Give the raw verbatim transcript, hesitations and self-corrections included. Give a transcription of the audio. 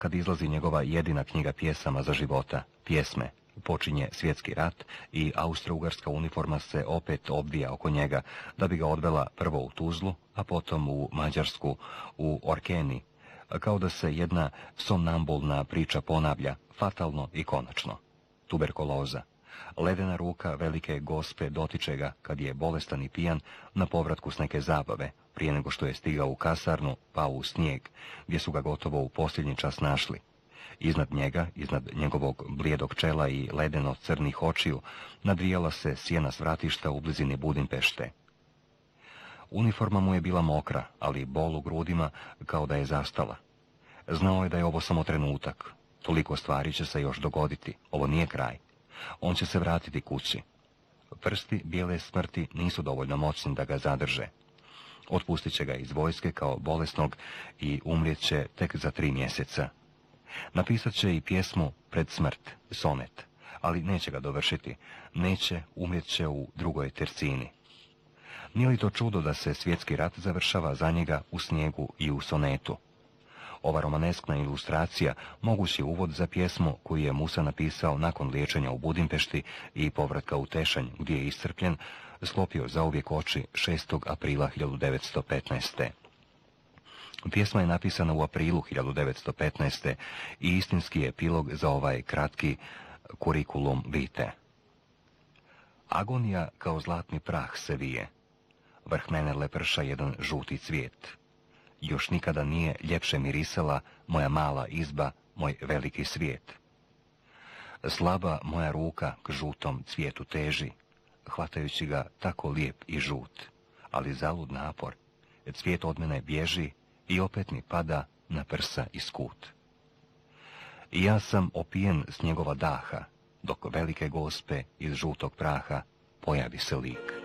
kad izlazi njegova jedina knjiga pjesama za života, Pjesme, počinje svjetski rat i austro-ugarska uniforma se opet obvija oko njega, da bi ga odvela prvo u Tuzlu, a potom u Mađarsku, u Orkeni, kao da se jedna somnambulna priča ponavlja, fatalno i konačno. Tuberkuloza. Ledena ruka velike gospe dotiče ga, kad je bolestan i pijan, na povratku s neke zabave, prije nego što je stigao u kasarnu, pa u snijeg, gdje su ga gotovo u posljednji čas našli. Iznad njega, iznad njegovog blijedog čela i ledeno crnih očiju, nadvijala se sjena svratišta u blizini Budimpešte. Uniforma mu je bila mokra, ali bol u grudima kao da je zastala. Znao je da je ovo samo trenutak. Toliko stvari će se još dogoditi. Ovo nije kraj. On će se vratiti kući. Prsti bijele smrti nisu dovoljno moćni da ga zadrže. Otpustit će ga iz vojske kao bolesnog i umrijet će tek za tri mjeseca. Napisat će i pjesmu Pred smrt, sonet, ali neće ga dovršiti. Neće, umrijet će u drugoj tercini. Nije li to čudo da se svjetski rat završava za njega u snijegu i u sonetu? Ova romaneskna ilustracija mogući je uvod za pjesmu koju je Musa napisao nakon liječenja u Budimpešti i povratka u Tešanj, gdje je iscrpljen, sklopio zauvijek oči šestog aprila hiljadu devetsto petnaeste. Pjesma je napisana u aprilu hiljadu devetsto petnaeste i istinski je epilog za ovaj kratki kurikulum vitae. Agonija kao zlatni prah se vije. Vrh mene leprša jedan žuti cvijet. Još nikada nije ljepše mirisala moja mala izba, moj veliki svijet. Slaba moja ruka k žutom cvijetu teži, hvatajući ga tako lijep i žut, ali zalud napor. Cvijet od mene bježi i opet mi pada na prsa i skut. I ja sam opijen s njegova daha, dok velike gospe iz žutog praha pojavi se lik.